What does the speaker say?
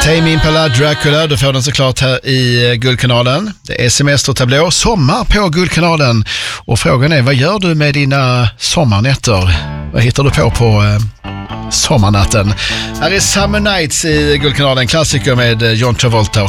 Tame Impala, Dracula, du får den såklart här i Guldkanalen. Det är semestertablå, sommar på Guldkanalen. Och frågan är, vad gör du med dina sommarnätter? Vad hittar du på sommarnatten? Här är Summer Nights i Guldkanalen, klassiker med John Travolta.